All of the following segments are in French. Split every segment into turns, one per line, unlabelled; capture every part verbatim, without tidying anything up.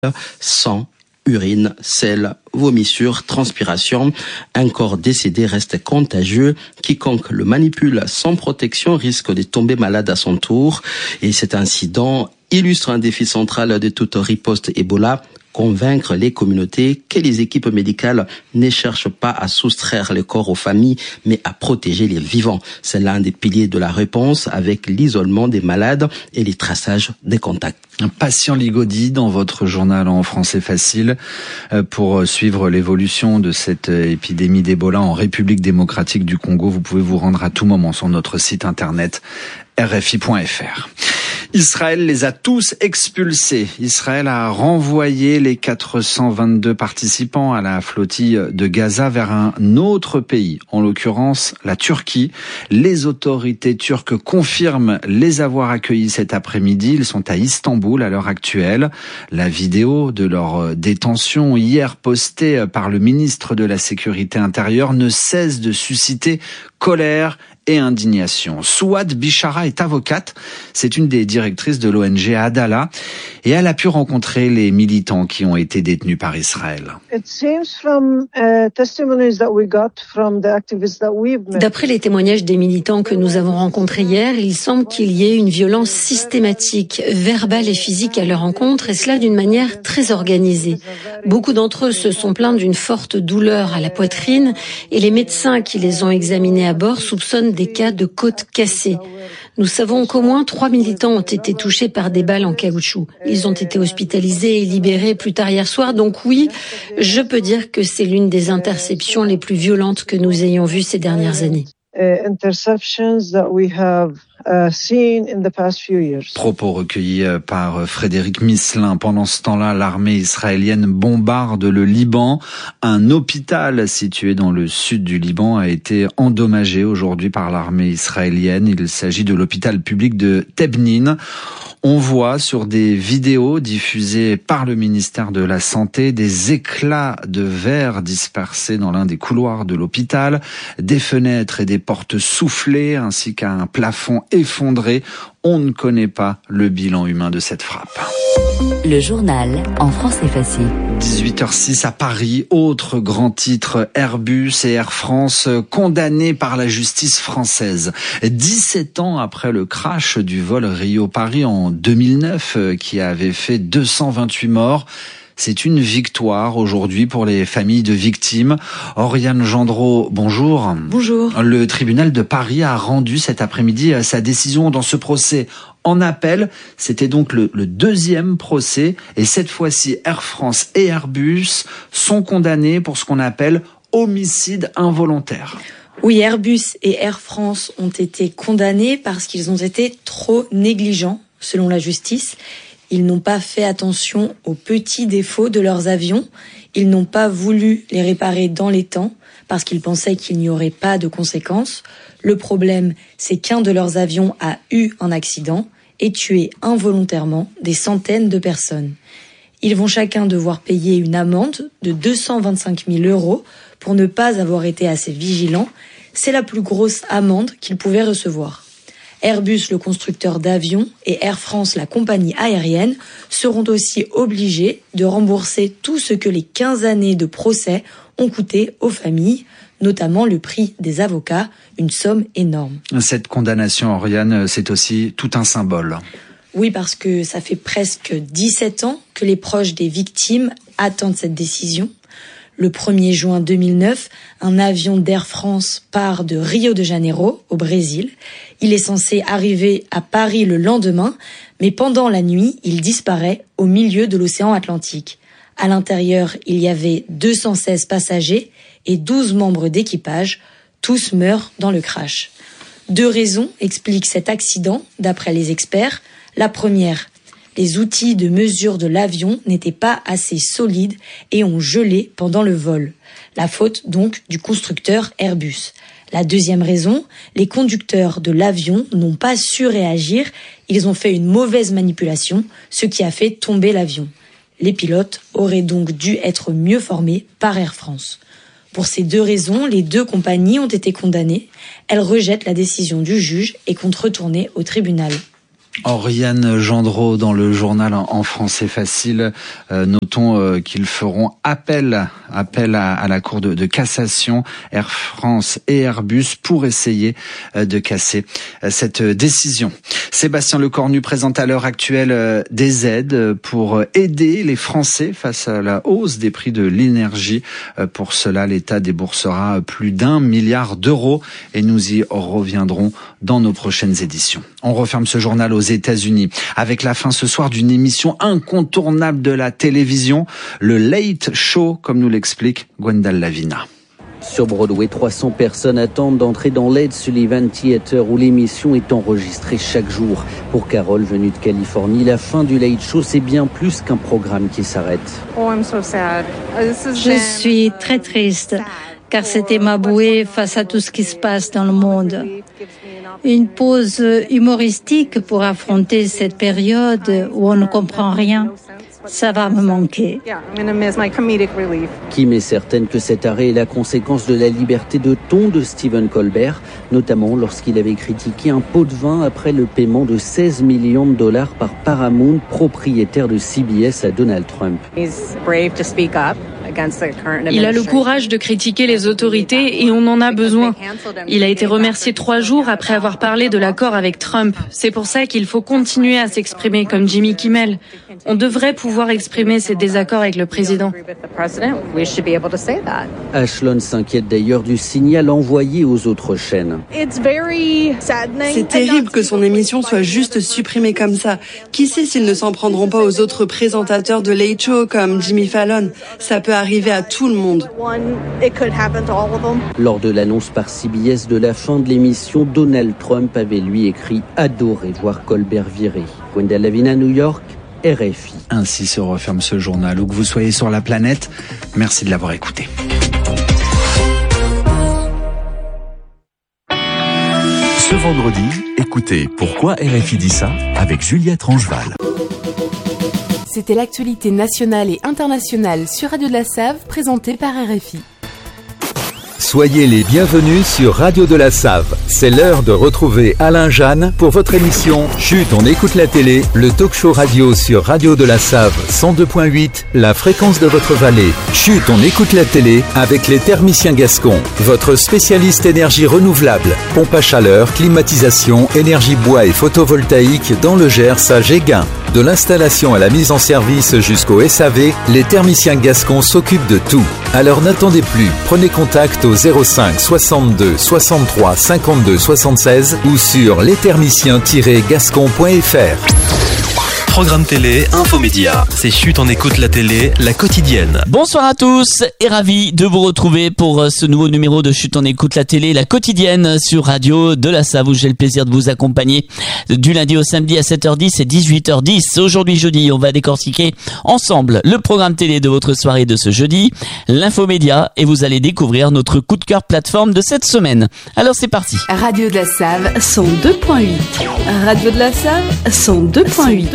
sang, urine, sel, vomissure, transpiration. Un corps décédé reste contagieux. Quiconque le manipule sans protection risque de tomber malade à son tour. Et cet incident illustre un défi central de toute riposte Ebola: convaincre les communautés que les équipes médicales ne cherchent pas à soustraire le corps aux familles, mais à protéger les vivants. C'est l'un des piliers de la réponse, avec l'isolement des malades et les traçages des contacts.
Patient Ligaudy, dans votre journal en français facile, pour suivre l'évolution de cette épidémie d'Ebola en République démocratique du Congo, vous pouvez vous rendre à tout moment sur notre site internet R F I point F R. Israël les a tous expulsés. Israël a renvoyé les quatre cent vingt-deux participants à la flottille de Gaza vers un autre pays, en l'occurrence la Turquie. Les autorités turques confirment les avoir accueillis cet après-midi. Ils sont à Istanbul à l'heure actuelle. La vidéo de leur détention, hier postée par le ministre de la Sécurité intérieure, ne cesse de susciter colère et indignation. Souad Bichara est avocate, c'est une des directrices de l'O N G Adala, et elle a pu rencontrer les militants qui ont été détenus par Israël.
D'après les témoignages des militants que nous avons rencontrés hier, il semble qu'il y ait une violence systématique, verbale et physique à leur rencontre, et cela d'une manière très organisée. Beaucoup d'entre eux se sont plaints d'une forte douleur à la poitrine, et les médecins qui les ont examinés à bord soupçonnent des cas de côte cassée. Nous savons qu'au moins trois militants ont été touchés par des balles en caoutchouc. Ils ont été hospitalisés et libérés plus tard hier soir. Donc oui, je peux dire que c'est l'une des interceptions les plus violentes que nous ayons vues ces dernières années.
Propos recueillis par Frédéric Misselin. Pendant ce temps-là, l'armée israélienne bombarde le Liban. Un hôpital situé dans le sud du Liban a été endommagé aujourd'hui par l'armée israélienne. Il s'agit de l'hôpital public de Tebnin. On voit sur des vidéos diffusées par le ministère de la Santé des éclats de verre dispersés dans l'un des couloirs de l'hôpital, des fenêtres et des portes soufflées ainsi qu'un plafond effondré. On ne connaît pas le bilan humain de cette frappe.
Le journal en français facile.
dix-huit heures zéro six à Paris, autre grand titre, Airbus et Air France condamnés par la justice française. dix-sept ans après le crash du vol Rio-Paris en deux mille neuf qui avait fait deux cent vingt-huit morts. C'est une victoire aujourd'hui pour les familles de victimes. Oriane Gendreau, bonjour.
Bonjour.
Le tribunal de Paris a rendu cet après-midi sa décision dans ce procès en appel. C'était donc le, le deuxième procès. Et cette fois-ci, Air France et Airbus sont condamnés pour ce qu'on appelle homicide involontaire.
Oui, Airbus et Air France ont été condamnés parce qu'ils ont été trop négligents, selon la justice. Ils n'ont pas fait attention aux petits défauts de leurs avions. Ils n'ont pas voulu les réparer dans les temps parce qu'ils pensaient qu'il n'y aurait pas de conséquences. Le problème, c'est qu'un de leurs avions a eu un accident et tué involontairement des centaines de personnes. Ils vont chacun devoir payer une amende de deux cent vingt-cinq mille euros pour ne pas avoir été assez vigilants. C'est la plus grosse amende qu'ils pouvaient recevoir. Airbus, le constructeur d'avions, et Air France, la compagnie aérienne, seront aussi obligés de rembourser tout ce que les quinze années de procès ont coûté aux familles, notamment le prix des avocats, une somme énorme.
Cette condamnation, Oriane, c'est aussi tout un symbole.
Oui, parce que ça fait presque dix-sept ans que les proches des victimes attendent cette décision. Le premier juin deux mille neuf, un avion d'Air France part de Rio de Janeiro, au Brésil. Il est censé arriver à Paris le lendemain, mais pendant la nuit, il disparaît au milieu de l'océan Atlantique. À l'intérieur, il y avait deux cent seize passagers et douze membres d'équipage. Tous meurent dans le crash. Deux raisons expliquent cet accident, d'après les experts. La première, les outils de mesure de l'avion n'étaient pas assez solides et ont gelé pendant le vol. La faute donc du constructeur Airbus. La deuxième raison, les conducteurs de l'avion n'ont pas su réagir. Ils ont fait une mauvaise manipulation, ce qui a fait tomber l'avion. Les pilotes auraient donc dû être mieux formés par Air France. Pour ces deux raisons, les deux compagnies ont été condamnées. Elles rejettent la décision du juge et comptent retourner au tribunal.
Oriane Gendreau dans le journal en français facile. Euh, notons euh, qu'ils feront appel, appel à, à la Cour de, de cassation, Air France et Airbus, pour essayer euh, de casser euh, cette décision. Sébastien Lecornu présente à l'heure actuelle euh, des aides pour aider les Français face à la hausse des prix de l'énergie. Euh, pour cela, l'État déboursera plus d'un milliard d'euros et nous y reviendrons dans nos prochaines éditions. On referme ce journal aux États-Unis avec la fin ce soir d'une émission incontournable de la télévision, le Late Show, comme nous l'explique Gwendal Lavina.
Sur Broadway, trois cents personnes attendent d'entrer dans l'Ed Sullivan Theater où l'émission est enregistrée chaque jour. Pour Carole, venue de Californie, la fin du Late Show, c'est bien plus qu'un programme qui s'arrête.
Je suis très triste car c'était ma bouée face à tout ce qui se passe dans le monde. Une pause humoristique pour affronter cette période où on ne comprend rien. Ça va me manquer.
Kim est certaine que cet arrêt est la conséquence de la liberté de ton de Stephen Colbert, notamment lorsqu'il avait critiqué un pot de vin après le paiement de seize millions de dollars par Paramount, propriétaire de C B S, à Donald Trump.
Il a le courage de critiquer les autorités et on en a besoin. Il a été remercié trois jours après avoir parlé de l'accord avec Trump. C'est pour ça qu'il faut continuer à s'exprimer comme Jimmy Kimmel. On devrait pouvoir exprimer ses désaccords avec le président.
Ashlon s'inquiète d'ailleurs du signal envoyé aux autres chaînes.
C'est terrible que son émission soit juste supprimée comme ça. Qui sait s'ils ne s'en prendront pas aux autres présentateurs de Late Show comme Jimmy Fallon. Ça peut arriver à tout le monde.
Lors de l'annonce par C B S de la fin de l'émission, Donald Trump avait lui écrit « Adorer voir Colbert virer ». Gwendal Lavina, New York, R F I.
Ainsi se referme ce journal. Où que vous soyez sur la planète, merci de l'avoir écouté.
Ce vendredi, écoutez Pourquoi R F I dit ça avec Juliette Rangeval.
C'était l'actualité nationale et internationale sur Radio de la Save, présentée par R F I.
Soyez les bienvenus sur Radio de la Save. C'est l'heure de retrouver Alain Jeanne pour votre émission Chut, on écoute la télé, le talk show radio sur Radio de la Save cent deux point huit, la fréquence de votre vallée. Chut, on écoute la télé avec les thermiciens gascons, votre spécialiste énergie renouvelable, pompe à chaleur, climatisation, énergie bois et photovoltaïque dans le Gers à Géguin. De l'installation à la mise en service jusqu'au S A V, les thermiciens gascons s'occupent de tout. Alors n'attendez plus, prenez contact au zéro cinq soixante-deux soixante-trois cinquante-deux soixante-seize ou sur les thermiciens tiret gascon point f r.
Programme télé, infomédia. C'est Chut, on écoute la télé, la quotidienne.
Bonsoir à tous et ravi de vous retrouver pour ce nouveau numéro de Chut, on écoute la télé, la quotidienne sur Radio de la Save où j'ai le plaisir de vous accompagner du lundi au samedi à sept heures dix et dix-huit heures dix. Aujourd'hui jeudi, on va décortiquer ensemble le programme télé de votre soirée de ce jeudi, l'infomédia, et vous allez découvrir notre coup de cœur plateforme de cette semaine. Alors c'est parti.
Radio de la Save cent deux point huit. Radio de la Save cent deux point huit.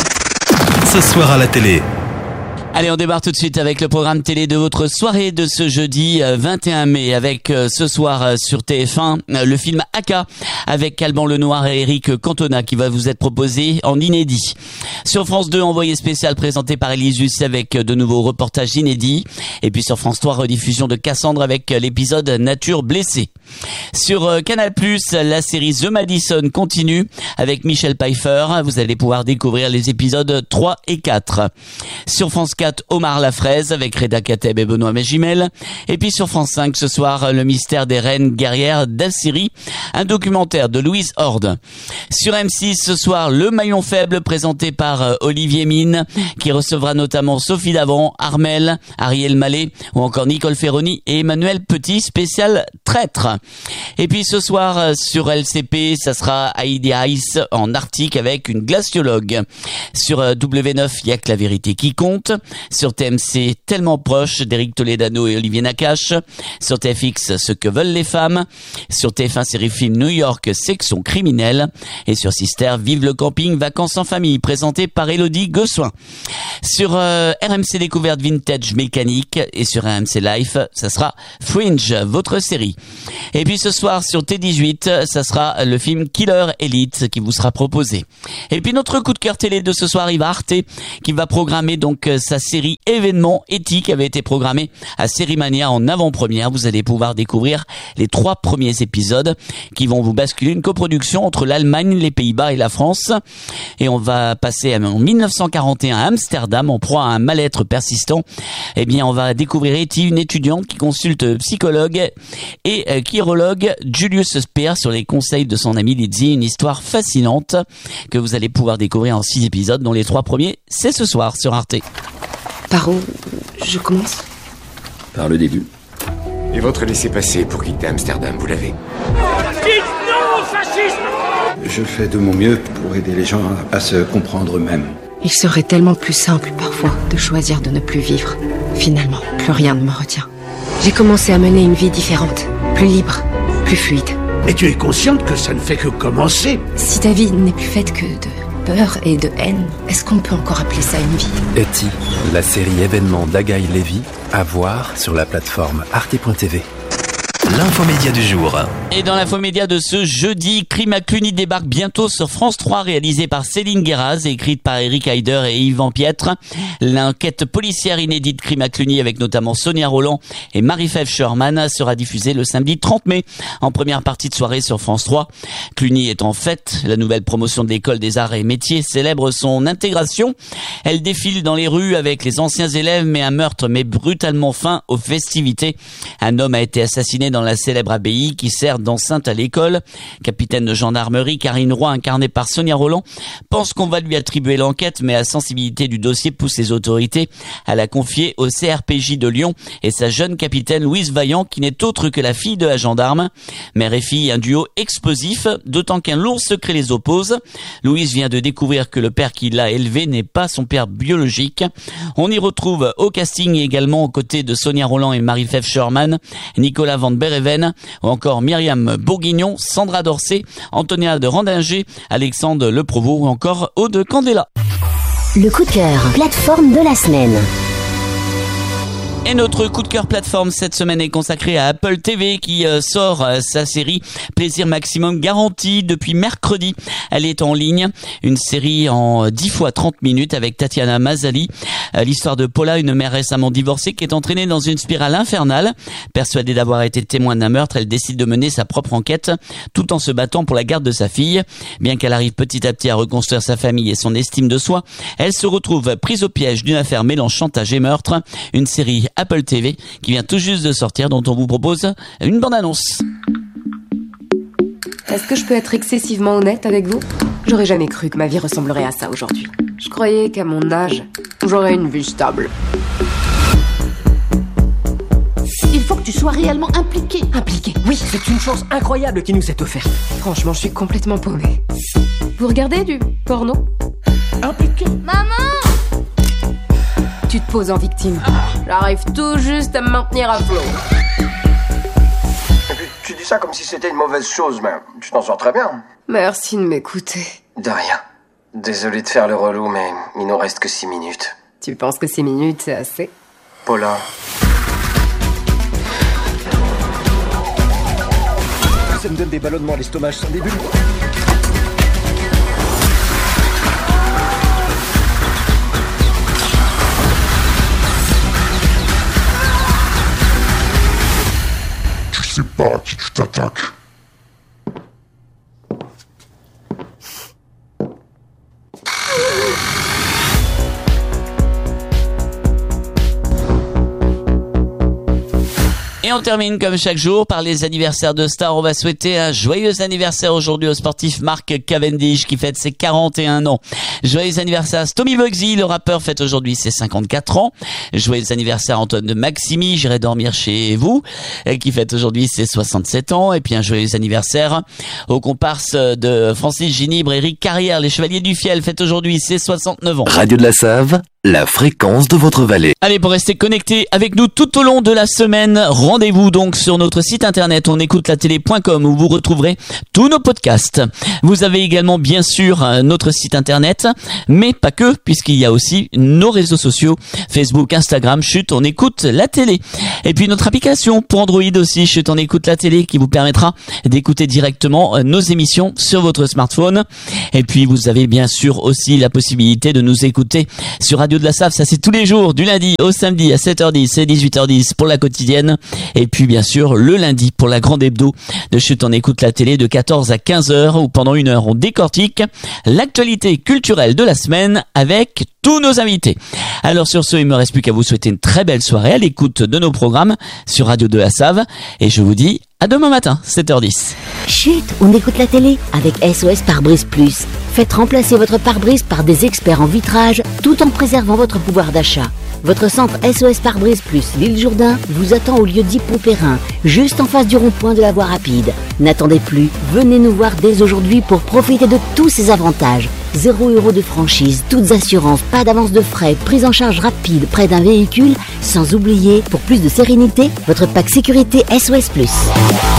Ce soir à la télé.
Allez, on démarre tout de suite avec le programme télé de votre soirée de ce jeudi vingt et un mai avec euh, ce soir euh, sur T F un euh, le film Aka avec Alban Lenoir et Eric Cantona qui va vous être proposé en inédit. Sur France deux, envoyé spécial présenté par Elisus avec de nouveaux reportages inédits. Et puis sur France trois, rediffusion de Cassandre avec l'épisode Nature blessée. Sur euh, Canal plus, la série The Madison continue avec Michel Pfeiffer. Vous allez pouvoir découvrir les épisodes trois et quatre. Sur France quatre, Omar la fraise avec Reda Kateb et Benoît Magimel. Et puis sur France cinq ce soir, le mystère des reines guerrières d'Assyrie, un documentaire de Louise Horde. Sur M six ce soir, le maillon faible présenté par Olivier Mine qui recevra notamment Sophie Davant, Armel, Ariel Mallet ou encore Nicole Ferroni et Emmanuel Petit, spécial traître. Et puis ce soir sur L C P, ça sera Heidi Ice en Arctique avec une glaciologue. Sur W neuf, il y a que la vérité qui compte. Sur T M C, Tellement proche d'Éric Toledano et Olivier Nakache. Sur T F X, Ce que veulent les femmes. Sur T F un série film New York, Section criminelle. Et sur Sister, Vive le camping, vacances en famille, présenté par Élodie Gossuin. Sur euh, R M C Découverte, Vintage Mécanique. Et sur R M C Life, ça sera Fringe, votre série. Et puis ce soir sur T dix-huit, ça sera le film Killer Elite qui vous sera proposé. Et puis notre coup de cœur télé de ce soir, il va Arte, qui va programmer donc sa série Événement éthique, qui avait été programmée à Sérimania en avant-première. Vous allez pouvoir découvrir les trois premiers épisodes qui vont vous basculer une coproduction entre l'Allemagne, les Pays-Bas et la France. Et on va passer en mille neuf cent quarante et un à Amsterdam en proie à un mal-être persistant. Eh bien, on va découvrir Etty, une étudiante qui consulte psychologue et chirologue Julius Speer sur les conseils de son ami Lizzie. Une histoire fascinante que vous allez pouvoir découvrir en six épisodes, dont les trois premiers, c'est ce soir sur Arte.
Par où je commence ?
Par le début.
Et votre laissez-passer pour quitter Amsterdam, vous l'avez ?
Dites non au fascisme !
Je fais de mon mieux pour aider les gens à se comprendre eux-mêmes.
Il serait tellement plus simple parfois de choisir de ne plus vivre. Finalement, plus rien ne me retient. J'ai commencé à mener une vie différente, plus libre, plus fluide.
Et tu es consciente que ça ne fait que commencer ?
Si ta vie n'est plus faite que de peur et de haine, est-ce qu'on peut encore appeler ça une vie ?
Etty, la série événement d'Agaï Lévy, à voir sur la plateforme arte point t v. L'infomédia du jour.
Et dans l'infomédia de ce jeudi, Crime à Cluny débarque bientôt sur France trois, réalisé par Céline Guéraz et écrite par Eric Heider et Yvan Pietre. L'enquête policière inédite Crime à Cluny, avec notamment Sonia Rolland et Marie-Fève Sherman, sera diffusée le samedi trente mai en première partie de soirée sur France trois. Cluny est en fête. La nouvelle promotion de l'école des arts et métiers célèbre son intégration. Elle défile dans les rues avec les anciens élèves, mais un meurtre met brutalement fin aux festivités. Un homme a été assassiné dans la célèbre abbaye qui sert d'enceinte à l'école. Capitaine de gendarmerie Karine Roy, incarnée par Sonia Rolland, pense qu'on va lui attribuer l'enquête, mais la sensibilité du dossier pousse les autorités à la confier au C R P J de Lyon et sa jeune capitaine Louise Vaillant, qui n'est autre que la fille de la gendarme. Mère et fille, un duo explosif, d'autant qu'un lourd secret les oppose. Louise vient de découvrir que le père qui l'a élevée n'est pas son père biologique. On y retrouve au casting également, aux côtés de Sonia Rolland et Marie-Fève Sherman, Nicolas Van Bereven, ou encore Myriam Bourguignon, Sandra Dorsey, Antonia de Randinger, Alexandre Le Provost ou encore Aude Candela.
Le coup de cœur, plateforme de la semaine.
Et notre coup de cœur plateforme cette semaine est consacré à Apple T V, qui euh, sort euh, sa série Plaisir Maximum Garanti depuis mercredi. Elle est en ligne, une série en dix fois trente minutes avec Tatiana Mazzali. Euh, l'histoire de Paula, une mère récemment divorcée qui est entraînée dans une spirale infernale. Persuadée d'avoir été témoin d'un meurtre, elle décide de mener sa propre enquête tout en se battant pour la garde de sa fille. Bien qu'elle arrive petit à petit à reconstruire sa famille et son estime de soi, elle se retrouve prise au piège d'une affaire mêlant chantage et meurtre. Une série Apple T V qui vient tout juste de sortir, dont on vous propose une bande-annonce.
Est-ce que je peux être excessivement honnête avec vous ? J'aurais jamais cru que ma vie ressemblerait à ça aujourd'hui. Je croyais qu'à mon âge, j'aurais une vie stable.
Il faut que tu sois réellement impliqué.
Impliqué, oui.
C'est une chance incroyable qui nous est offerte.
Franchement, je suis complètement paumée. Vous regardez du porno ?
Impliqué.
Maman ! Tu te poses en victime. J'arrive tout juste à me maintenir à flot.
Et puis, tu dis ça comme si c'était une mauvaise chose, mais tu t'en sors très bien.
Merci de m'écouter.
De rien. Désolé de faire le relou, mais il nous reste que six minutes.
Tu penses que six minutes, c'est assez ?
Paula.
Ça me donne des ballonnements à l'estomac sans début.
Je sais pas à qui tu t'attaques.
Et on termine comme chaque jour par les anniversaires de stars. On va souhaiter un joyeux anniversaire aujourd'hui au sportif Mark Cavendish qui fête ses quarante et un ans. Joyeux anniversaire à Tommy Bugsy, le rappeur, fête aujourd'hui ses cinquante-quatre ans. Joyeux anniversaire à Antoine de Maximi, j'irai dormir chez vous, qui fête aujourd'hui ses soixante-sept ans. Et puis un joyeux anniversaire aux comparses de Francis Ginibre, Éric Carrière, les Chevaliers du Fiel, fête aujourd'hui ses soixante-neuf ans.
Radio de la Save, la fréquence de votre vallée.
Allez, pour rester connecté avec nous tout au long de la semaine, rendez-vous donc sur notre site internet onécoutelatélé point com où vous retrouverez tous nos podcasts. Vous avez également bien sûr notre site internet, mais pas que, puisqu'il y a aussi nos réseaux sociaux, Facebook, Instagram, Chut, on écoute la télé. Et puis notre application pour Android aussi, Chut, on écoute la télé, qui vous permettra d'écouter directement nos émissions sur votre smartphone. Et puis vous avez bien sûr aussi la possibilité de nous écouter sur Radio de la S A V, ça c'est tous les jours, du lundi au samedi à sept heures dix et dix-huit heures dix pour la quotidienne. Et puis bien sûr le lundi pour la grande hebdo de Chut, on écoute la télé de quatorze à quinze heures où pendant une heure on décortique l'actualité culturelle de la semaine avec tous nos invités. Alors sur ce, il me reste plus qu'à vous souhaiter une très belle soirée à l'écoute de nos programmes sur Radio de la S A V et je vous dis à demain matin, sept heures dix.
Chut, on écoute la télé avec S O S Pare-Brise Plus. Faites remplacer votre pare-brise par des experts en vitrage tout en préservant votre pouvoir d'achat. Votre centre S O S Pare-Brise Plus L'Île Jourdain vous attend au lieu dit Pontperrin, juste en face du rond-point de la voie rapide. N'attendez plus, venez nous voir dès aujourd'hui pour profiter de tous ces avantages. Zéro euro de franchise, toutes assurances, pas d'avance de frais, prise en charge rapide près d'un véhicule, sans oublier, pour plus de sérénité, votre pack sécurité S O S Plus.